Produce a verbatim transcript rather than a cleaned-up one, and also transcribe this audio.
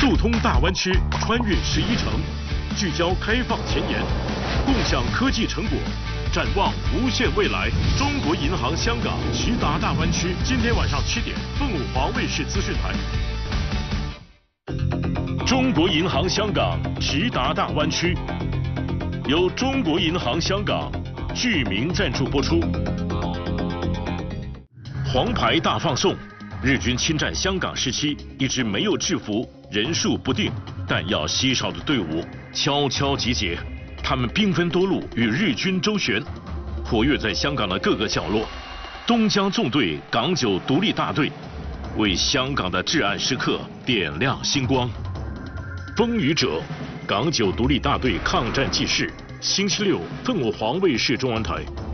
速通大湾区，穿越十一城，聚焦开放前沿，共享科技成果，展望无限未来。中国银行香港直达大湾区，今天晚上七点，凤凰卫视资讯台。中国银行香港直达大湾区，由中国银行香港剧名赞助播出。黄牌大放送。日军侵占香港时期，一支没有制服、人数不定、弹药稀少的队伍悄悄集结，他们兵分多路与日军周旋，活跃在香港的各个角落。东江纵队港九独立大队为香港的至暗时刻点亮星光。风雨者，港九独立大队抗战纪事，星期六凤凰卫视中文台。